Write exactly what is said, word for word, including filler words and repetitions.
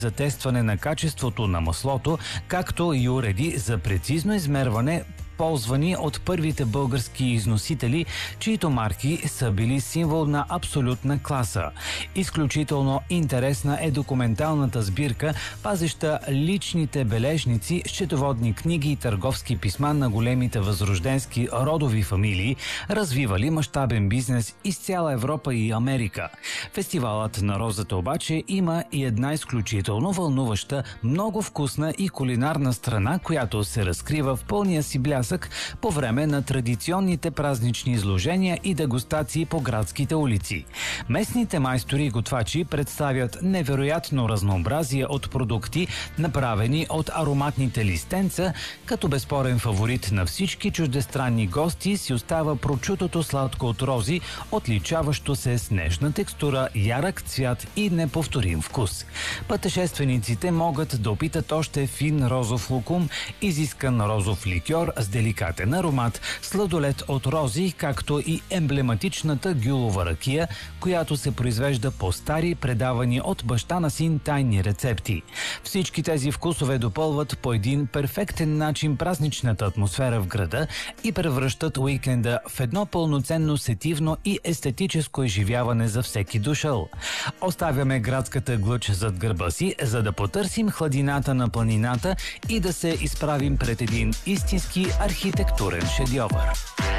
за тестване на качеството на маслото, както и уреди за прецизно измерване, ползвани от първите български износители, чието марки са били символ на абсолютна класа. Изключително интересна е документалната сбирка, пазеща личните бележници, счетоводни книги и търговски писма на големите възрожденски родови фамилии, развивали мащабен бизнес из цяла Европа и Америка. Фестивалът на розата обаче има и една изключително вълнуваща, много вкусна и кулинарна страна, която се разкрива в пълния си блясък по време на традиционните празнични изложения и дегустации по градските улици. Местните майстори и готвачи представят невероятно разнообразие от продукти, направени от ароматните листенца, като безспорен фаворит на всички чуждестранни гости си остава прочутото сладко от рози, отличаващо се с нежна текстура, ярък цвят и неповторим вкус. Пътешествениците могат да опитат още фин розов лукум, изискан розов ликьор с деликатен аромат, сладолед от рози, както и емблематичната гюлова ракия, която се произвежда по стари, предавани от баща на син тайни рецепти. Всички тези вкусове допълват по един перфектен начин празничната атмосфера в града и превръщат уикенда в едно пълноценно сетивно и естетическо изживяване за всеки дошъл. Оставяме градската глъч зад гърба си, за да потърсим хладината на планината и да се изправим пред един истински архитектурен шедьовър.